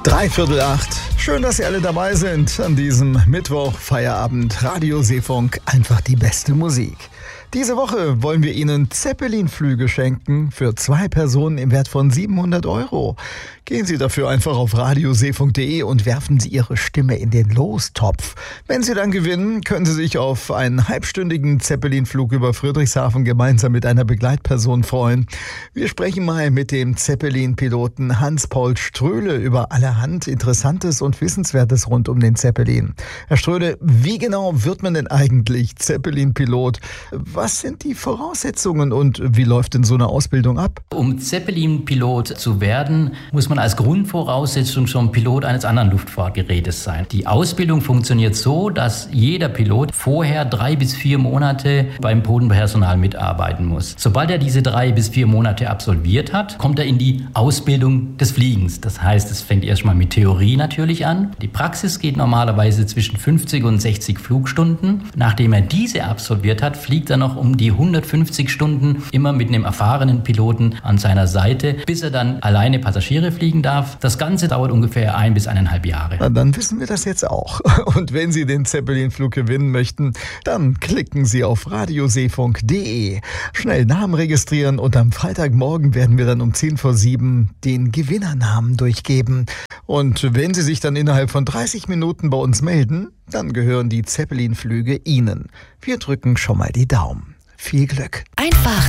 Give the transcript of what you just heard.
7:45. Schön, dass Sie alle dabei sind an diesem Mittwoch, Feierabend, Radio Seefunk, einfach die beste Musik. Diese Woche wollen wir Ihnen Zeppelin-Flüge schenken für 2 Personen im Wert von 700 €. Gehen Sie dafür einfach auf radioseefunk.de und werfen Sie Ihre Stimme in den Lostopf. Wenn Sie dann gewinnen, können Sie sich auf einen halbstündigen Zeppelin-Flug über Friedrichshafen gemeinsam mit einer Begleitperson freuen. Wir sprechen mal mit dem Zeppelin-Piloten Hans-Paul Ströhle über allerhand Interessantes und Wissenswertes rund um den Zeppelin. Herr Ströhle, wie genau wird man denn eigentlich Zeppelin-Pilot? Was sind die Voraussetzungen und wie läuft denn so eine Ausbildung ab? Um Zeppelin-Pilot zu werden, muss man als Grundvoraussetzung schon Pilot eines anderen Luftfahrtgerätes sein. Die Ausbildung funktioniert so, dass jeder Pilot vorher 3 bis 4 Monate beim Bodenpersonal mitarbeiten muss. Sobald er diese 3 bis 4 Monate absolviert hat, kommt er in die Ausbildung des Fliegens. Das heißt, es fängt erstmal mit Theorie natürlich an. Die Praxis geht normalerweise zwischen 50 und 60 Flugstunden. Nachdem er diese absolviert hat, fliegt er noch um die 150 Stunden immer mit einem erfahrenen Piloten an seiner Seite, bis er dann alleine Passagiere fliegen darf. Das Ganze dauert ungefähr 1 bis 1,5 Jahre. Na, dann wissen wir das jetzt auch. Und wenn Sie den Zeppelin-Flug gewinnen möchten, dann klicken Sie auf radioseefunk.de. Schnell Namen registrieren und am Freitagmorgen werden wir dann um 7:10 den Gewinnernamen durchgeben. Und wenn Sie sich dann innerhalb von 30 Minuten bei uns melden, dann gehören die Zeppelin-Flüge Ihnen. Wir drücken schon mal die Daumen. Viel Glück. Einfach